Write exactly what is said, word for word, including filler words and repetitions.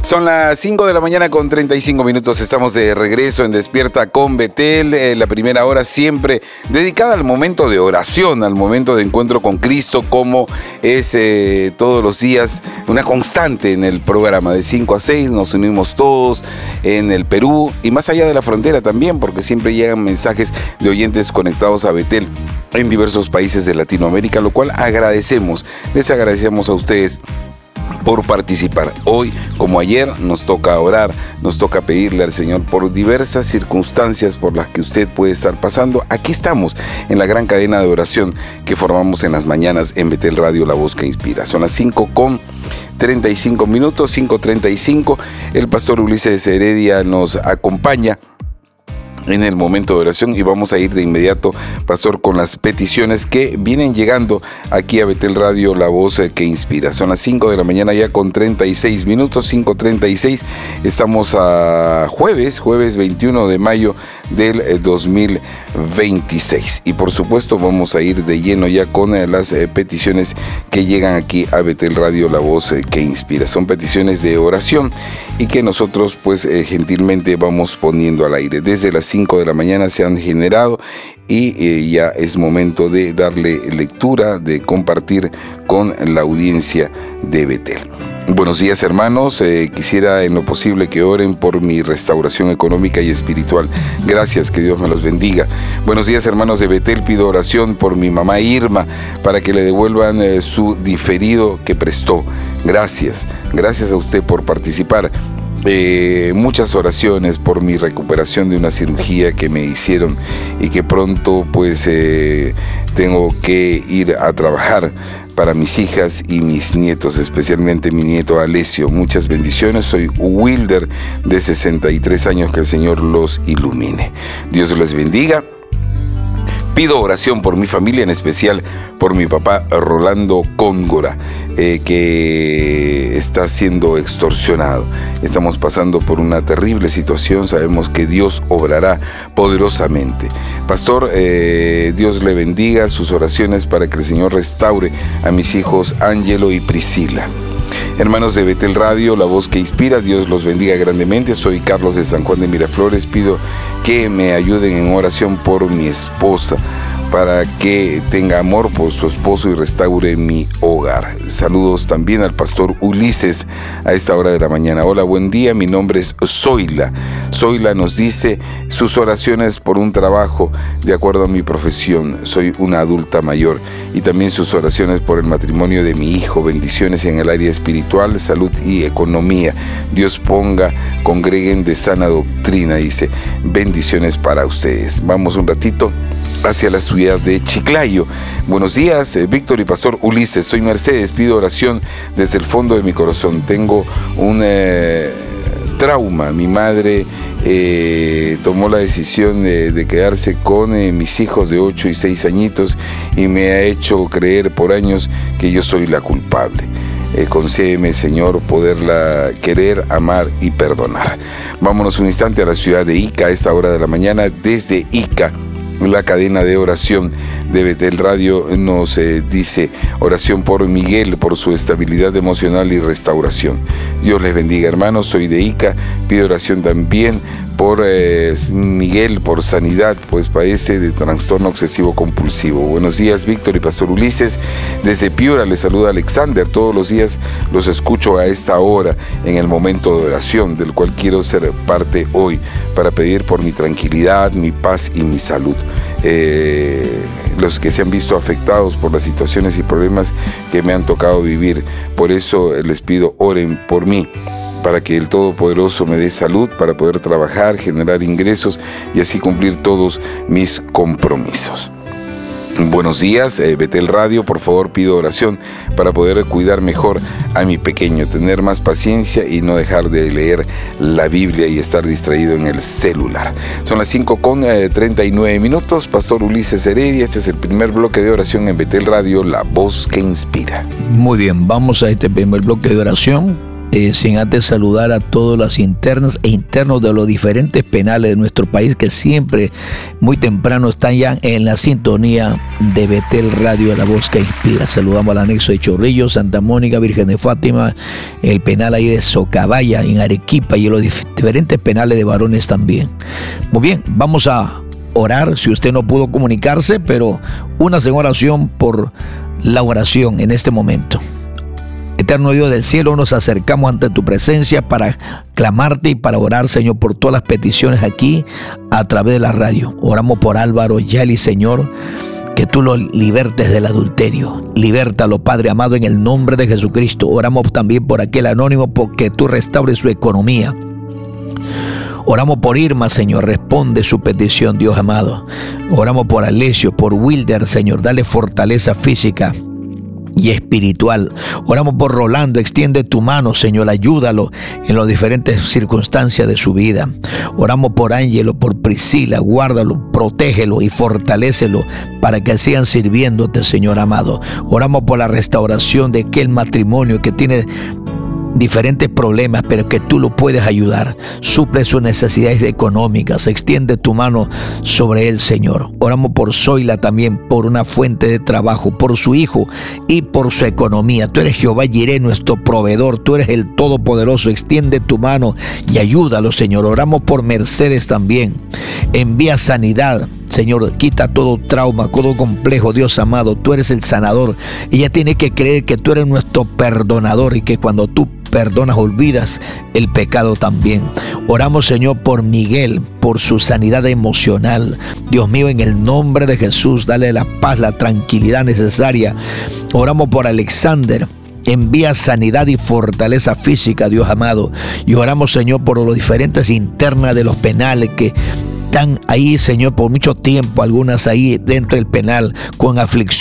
Son las cinco de la mañana con treinta y cinco minutos. Estamos de regreso en Despierta con Betel. Eh, la primera hora siempre dedicada al momento de oración, al momento de encuentro con Cristo, como es eh, todos los días una constante en el programa. De cinco a seis nos unimos todos en el Perú y más allá de la frontera también, porque siempre llegan mensajes de oyentes conectados a Betel en diversos países de Latinoamérica, lo cual agradecemos. Les agradecemos a ustedes por participar. Hoy, como ayer, nos toca orar, nos toca pedirle al Señor por diversas circunstancias por las que usted puede estar pasando. Aquí estamos, en la gran cadena de oración que formamos en las mañanas en Betel Radio, la voz que inspira. Son las cinco con treinta y cinco minutos, cinco treinta y cinco. El pastor Ulises Heredia nos acompaña en el momento de oración y vamos a ir de inmediato, pastor, con las peticiones que vienen llegando aquí a Betel Radio, la voz que inspira. Son las cinco de la mañana ya con treinta y seis minutos, cinco treinta y seis. Estamos a jueves, jueves veintiuno de mayo del dos mil veintiséis. Y por supuesto vamos a ir de lleno ya con las peticiones que llegan aquí a Betel Radio, la voz que inspira. Son peticiones de oración y que nosotros pues eh, gentilmente vamos poniendo al aire. Desde las cinco de la mañana se han generado y eh, ya es momento de darle lectura, de compartir con la audiencia de Betel. Buenos días, hermanos. Eh, quisiera en lo posible que oren por mi restauración económica y espiritual. Gracias, que Dios me los bendiga. Buenos días, hermanos de Betel. Pido oración por mi mamá Irma para que le devuelvan eh, su diferido que prestó. Gracias. Gracias a usted por participar. Eh, muchas oraciones por mi recuperación de una cirugía que me hicieron y que pronto pues eh, tengo que ir a trabajar para mis hijas y mis nietos, especialmente mi nieto Alessio. Muchas bendiciones. Soy Wilder, de sesenta y tres años. Que el Señor los ilumine. Dios les bendiga. Pido oración por mi familia, en especial por mi papá Rolando Cóngora, eh, que está siendo extorsionado. Estamos pasando por una terrible situación. Sabemos que Dios obrará poderosamente. Pastor, eh, Dios le bendiga. Sus oraciones para que el Señor restaure a mis hijos Ángelo y Priscila. Hermanos de Betel Radio, la voz que inspira, Dios los bendiga grandemente. Soy Carlos de San Juan de Miraflores. Pido que me ayuden en oración por mi esposa, para que tenga amor por su esposo y restaure mi hogar. Saludos también al pastor Ulises a esta hora de la mañana. Hola, buen día, mi nombre es Zoila. Zoila nos dice sus oraciones por un trabajo de acuerdo a mi profesión. Soy una adulta mayor. Y también sus oraciones por el matrimonio de mi hijo. Bendiciones en el área espiritual, salud y economía. Dios ponga, congreguen de sana doctrina, dice. Bendiciones para ustedes. Vamos un ratito hacia la ciudad de Chiclayo. Buenos días, eh, Víctor y pastor Ulises. Soy Mercedes. Pido oración desde el fondo de mi corazón. Tengo un eh, trauma. Mi madre eh, tomó la decisión de, de quedarse con eh, mis hijos de ocho y seis añitos y me ha hecho creer por años que yo soy la culpable. Eh, concédeme, Señor, poderla querer, amar y perdonar. Vámonos un instante a la ciudad de Ica a esta hora de la mañana. Desde Ica, la cadena de oración de Betel Radio nos eh, dice oración por Miguel, por su estabilidad emocional y restauración. Dios les bendiga, hermanos. Soy de Ica. Pido oración también por eh, Miguel, por sanidad, pues padece de trastorno obsesivo compulsivo. Buenos días, Víctor y pastor Ulises. Desde Piura les saluda Alexander. Todos los días los escucho a esta hora en el momento de oración, del cual quiero ser parte hoy para pedir por mi tranquilidad, mi paz y mi salud. Eh, los que se han visto afectados por las situaciones y problemas que me han tocado vivir. Por eso les pido, oren por mí, para que el Todopoderoso me dé salud, para poder trabajar, generar ingresos y así cumplir todos mis compromisos. Buenos días, eh, Betel Radio, por favor pido oración para poder cuidar mejor a mi pequeño, tener más paciencia y no dejar de leer la Biblia y estar distraído en el celular. Son las cinco con treinta y nueve minutos. Pastor Ulises Heredia, este es el primer bloque de oración en Betel Radio, la voz que inspira. Muy bien, vamos a este primer bloque de oración Eh, sin antes saludar a todas las internas e internos de los diferentes penales de nuestro país que siempre muy temprano están ya en la sintonía de Betel Radio, la voz que inspira. Saludamos al anexo de Chorrillos, Santa Mónica, Virgen de Fátima, el penal ahí de Socabaya, en Arequipa, y los diferentes penales de varones también. Muy bien, vamos a orar si usted no pudo comunicarse, pero únase en oración por la oración en este momento. Eterno Dios del cielo, nos acercamos ante tu presencia para clamarte y para orar, Señor, por todas las peticiones aquí a través de la radio. Oramos por Álvaro Yali, Señor, que tú lo libertes del adulterio. Libértalo, Padre amado, en el nombre de Jesucristo. Oramos también por aquel anónimo, porque tú restaures su economía. Oramos por Irma, Señor, responde su petición, Dios amado. Oramos por Alessio, por Wilder, Señor, dale fortaleza física y espiritual. Oramos por Rolando, extiende tu mano, Señor, ayúdalo en las diferentes circunstancias de su vida. Oramos por Ángelo, por Priscila, guárdalo, protégelo y fortalécelo para que sigan sirviéndote, Señor amado. Oramos por la restauración de aquel matrimonio que tiene diferentes problemas, pero que tú lo puedes ayudar. Suple sus necesidades económicas, extiende tu mano sobre él, Señor. Oramos por Zoila también, por una fuente de trabajo, por su hijo y por su economía. Tú eres Jehová Jireh, nuestro proveedor, tú eres el Todopoderoso. Extiende tu mano y ayúdalo, Señor. Oramos por Mercedes también, envía sanidad, Señor, quita todo trauma, todo complejo, Dios amado, tú eres el sanador. Ella tiene que creer que tú eres nuestro perdonador y que cuando tú perdonas, olvidas el pecado también. Oramos, Señor, por Miguel, por su sanidad emocional. Dios mío, en el nombre de Jesús, dale la paz, la tranquilidad necesaria. Oramos por Alexander. Envía sanidad y fortaleza física, Dios amado. Y oramos, Señor, por los diferentes internas de los penales que están ahí, Señor, por mucho tiempo, algunas ahí dentro del penal con aflicción